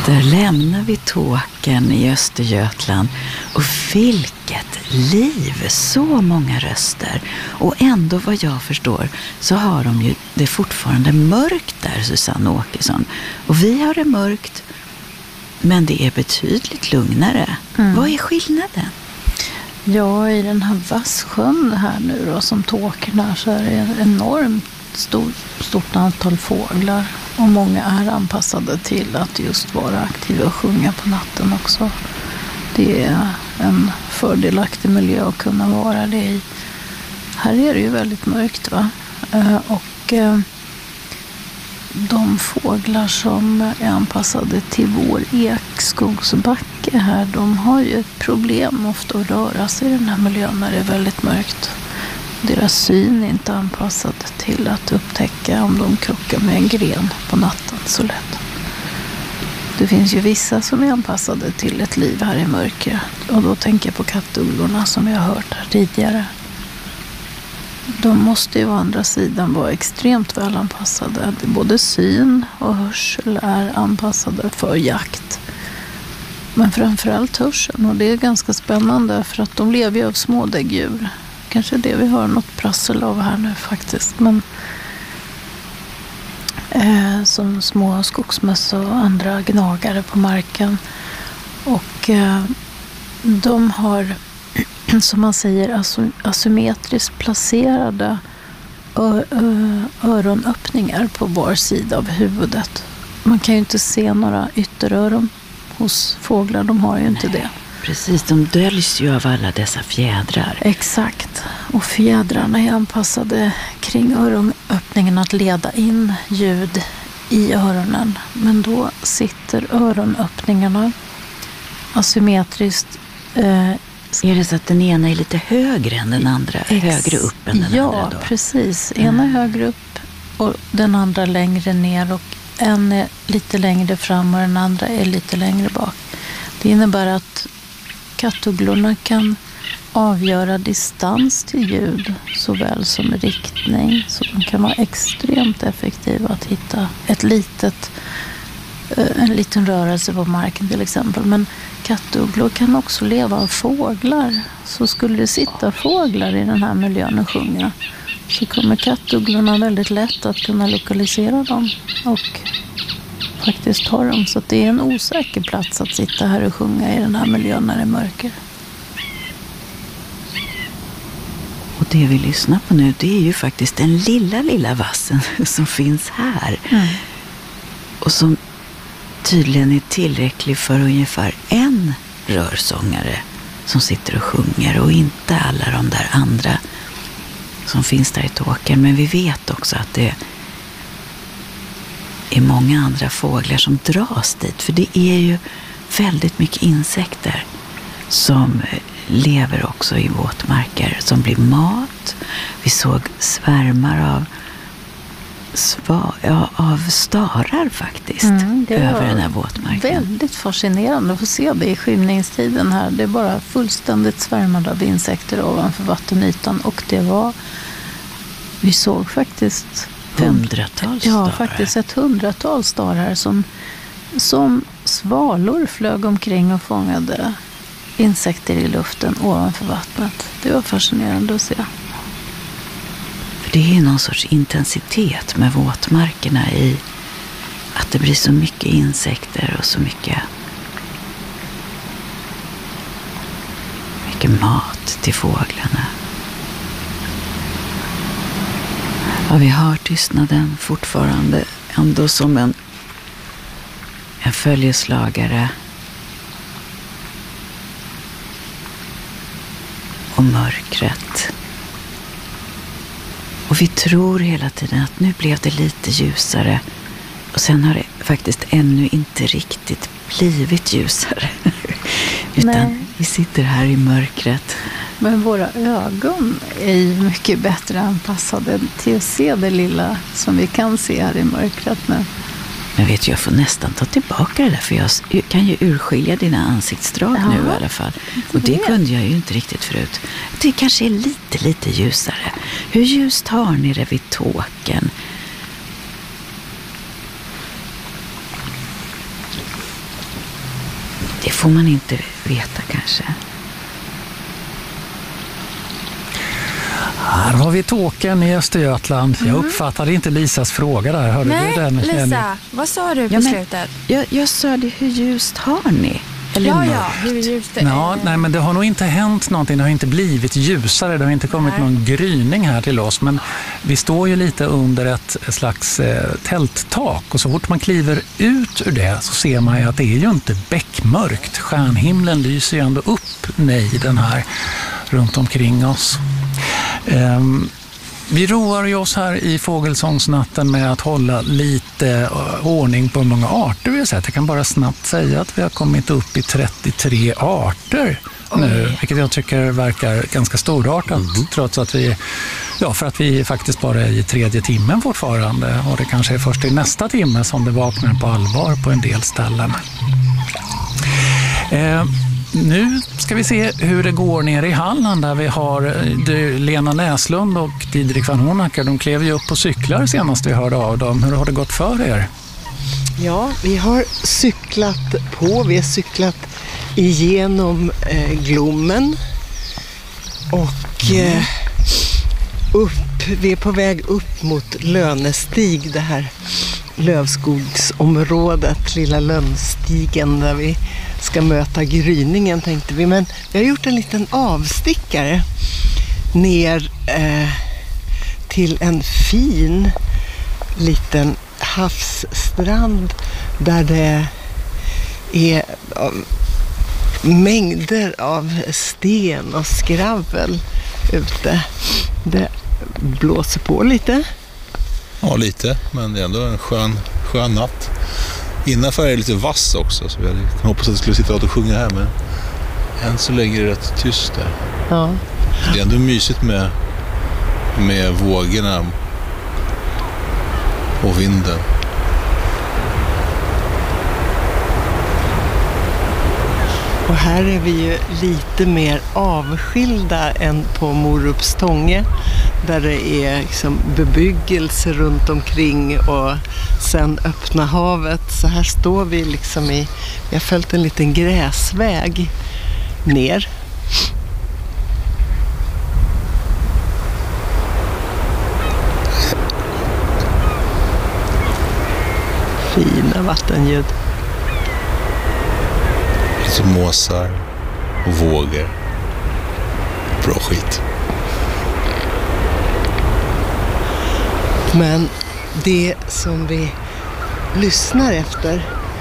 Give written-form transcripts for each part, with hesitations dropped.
Där lämnar vi Tåkern i Östergötland. Och vilket liv, så många röster. Och ändå vad jag förstår så har de ju det fortfarande mörkt där, Susanne Åkesson. Och vi har det mörkt, men det är betydligt lugnare. Vad är skillnaden? Ja, i den här Vassjön här nu då, som Tåkern där, så är det ett enormt stort antal fåglar. Och många är anpassade till att just vara aktiva och sjunga på natten också. Det är en fördelaktig miljö att kunna vara det i. Här är det ju väldigt mörkt, va? Och de fåglar som är anpassade till vår ekskogsbacke här, de har ju ett problem ofta att röra sig i den här miljön när det är väldigt mörkt. Deras syn är inte anpassad till att upptäcka om de krockar med en gren på natten så lätt. Det finns ju vissa som är anpassade till ett liv här i mörker. Och då tänker jag på kattuglorna som vi har hört här tidigare. De måste ju å andra sidan vara extremt väl anpassade. Både syn och hörsel är anpassade för jakt. Men framförallt hörseln. Och det är ganska spännande för att de lever ju av smådäggdjur. Kanske det vi har något prassel av här nu faktiskt. Men som små skogsmöss och andra gnagare på marken. Och de har, som man säger, asymmetriskt placerade öronöppningar på var sida av huvudet. Man kan ju inte se några ytteröron hos fåglar, de har ju inte det. Precis, de döljs ju av alla dessa fjädrar. Exakt, och fjädrarna är anpassade kring öronöppningen att leda in ljud i öronen. Men då sitter öronöppningarna asymmetriskt. Är det så att den ena är lite högre än den andra? Högre upp än den andra då? Ja, precis. Ena är högre upp och den andra längre ner. Och en är lite längre fram och den andra är lite längre bak. Det innebär att kattugglorna kan avgöra distans till ljud såväl som riktning. Så de kan vara extremt effektiva att hitta en liten rörelse på marken till exempel. Men kattugglor kan också leva av fåglar. Så skulle det sitta fåglar i den här miljön och sjunga, så kommer kattugglorna väldigt lätt att kunna lokalisera dem och faktiskt ta dem. Så att det är en osäker plats att sitta här och sjunga i den här miljön när det är mörker. Och det vi lyssnar på nu, det är ju faktiskt den lilla vassen som finns här. Och som tydligen är tillräcklig för ungefär en rörsångare som sitter och sjunger, och inte alla de där andra som finns där i Tåkern. Men vi vet också att det är många andra fåglar som dras dit, för det är ju väldigt mycket insekter som lever också i våtmarker, som blir mat. Vi såg svärmar av starar faktiskt över den här våtmarken. Väldigt fascinerande att få se det i skymningstiden här. Det är bara fullständigt svärmade av insekter ovanför vattenytan, och vi såg faktiskt hundratals starar. Ja, faktiskt ett 100-tal starar som svalor flög omkring och fångade insekter i luften ovanför vattnet. Det var fascinerande att se. För det är någon sorts intensitet med våtmarkerna i att det blir så mycket insekter och så mycket mat till fåglarna. Ja, vi har tystnaden fortfarande ändå som en följeslagare. Och mörkret. Och vi tror hela tiden att nu blev det lite ljusare. Och sen har det faktiskt ännu inte riktigt blivit ljusare. Utan vi sitter här i mörkret. Men våra ögon är ju mycket bättre anpassade till att se det lilla som vi kan se här i mörkret nu. Men vet du, jag får nästan ta tillbaka det där, för jag kan ju urskilja dina ansiktsdrag nu i alla fall. Och det kunde jag ju inte riktigt förut. Det kanske är lite ljusare. Hur ljust har ni det vid Tåkern? Det får man inte veta kanske. Här har vi Tåkern i Östergötland. Jag uppfattade inte Lisas fråga där. Hörde Nej, du den? Lisa, vad sa du på slutet? Jag sa det, hur ljust har ni? Eller Ja, hur ljust det är. Ja, nej, men det har nog inte hänt någonting. Det har inte blivit ljusare. Det har inte kommit någon gryning här till oss. Men vi står ju lite under ett slags tälttak. Och så fort man kliver ut ur det så ser man ju att det är ju inte bäckmörkt. Stjärnhimlen lyser ju ändå upp nejden här runt omkring oss. Vi roar ju oss här i Fågelsångsnatten med att hålla lite ordning på hur många arter vi har sett. Jag kan bara snabbt säga att vi har kommit upp i 33 arter nu, vilket jag tycker verkar ganska storartat, trots att för att vi faktiskt bara är i 3:e timmen fortfarande, och det kanske är först i nästa timme som det vaknar på allvar på en del ställen. Nu ska vi se hur det går nere i Halland, där vi har Lena Näslund och Didrik van Hornacker. De klev ju upp på cyklar senast vi hörde av dem. Hur har det gått för er? Ja, vi har cyklat på. Vi har cyklat igenom Glommen och vi är på väg upp mot Lönestig, det här lövskogsområdet, lilla Lönnstigen, där vi ska möta gryningen, tänkte vi. Men vi har gjort en liten avstickare ner till en fin liten havsstrand där det är mängder av sten och skravel ute. Det blåser på lite. Ja, lite, men det är ändå en skön natt. Innanför är det lite vass också, så vi kan hoppas att det skulle sitta och sjunga här, men än så länge är det rätt tyst där. Ja. Det är ändå mysigt med vågorna och vinden. Och här är vi ju lite mer avskilda än på Morupstånge, där det är liksom bebyggelse runt omkring och sen öppna havet. Så här står vi liksom vi har följt en liten gräsväg ner. Fina vattenljud. Lite måsar och vågor. Bra skit. Men det som vi lyssnar efter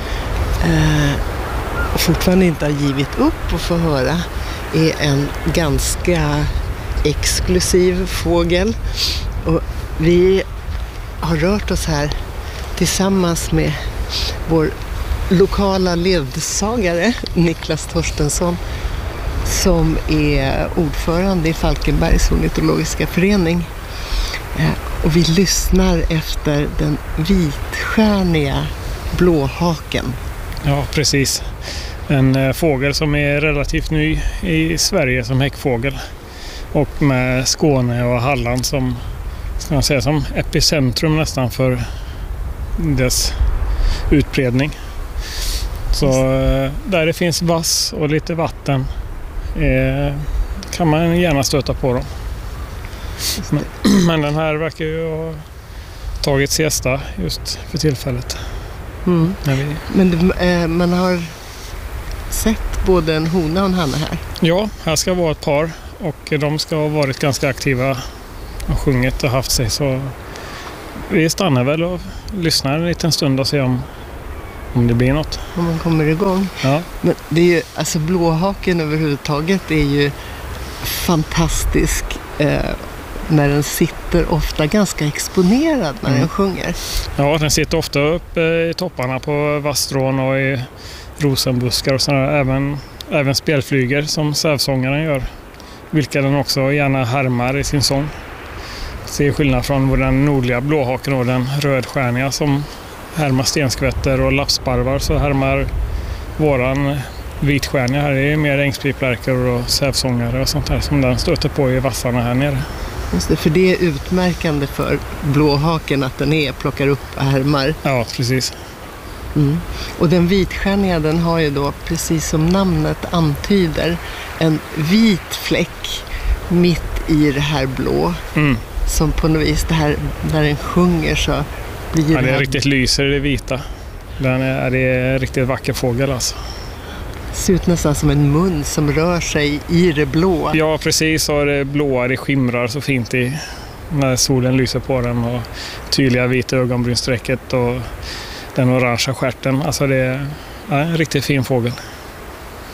och fortfarande inte har givit upp och få höra är en ganska exklusiv fågel. Och vi har rört oss här tillsammans med vår lokala ledsagare Niklas Torstensson, som är ordförande i Falkenbergs ornitologiska förening. Och vi lyssnar efter den vitstjärniga blåhaken. Ja, precis. En fågel som är relativt ny i Sverige som häckfågel. Och med Skåne och Halland som, ska man säga, som epicentrum nästan för dess utbredning. Så där det finns vass och lite vatten kan man gärna stöta på dem. Men den här verkar ju ha tagit siesta just för tillfället. Men man har sett både en hona och en hanne här? Ja, här ska vara ett par och de ska ha varit ganska aktiva och sjungit och haft sig, så vi stannar väl och lyssnar en liten stund och ser om det blir något. Om man kommer igång. Ja. Men det är ju, alltså blåhaken överhuvudtaget är ju fantastisk när den sitter ofta ganska exponerad när den sjunger. Ja, den sitter ofta uppe i topparna på vasstrån och i rosenbuskar och sådär. Även spelflyger som sävsångaren gör, vilka den också gärna härmar i sin sång. Det är skillnad från den nordliga blåhaken och den rödstjärniga som härmar stenskvätter och lappsparvar, så härmar våran vitstjärniga här. Det är mer ängspiplärkor och sävsångare och sånt här som den stöter på i vassarna här nere. Just det, för det är utmärkande för blåhaken att den plockar upp härmar. Ja, precis. Mm. Och den vitstjärniga, den har ju då, precis som namnet antyder, en vit fläck mitt i det här blå. Som på något vis, det här, när den sjunger så blir ja, det är riktigt lyser i det vita. Det är en riktigt vacker fågel alltså. Det ser ut nästan som en mun som rör sig i det blå. Ja, precis. Och det blåa, det skimrar så fint när solen lyser på den. Och tydliga vita ögonbrynsträcket och den orangea stjärten. Alltså det är en riktigt fin fågel.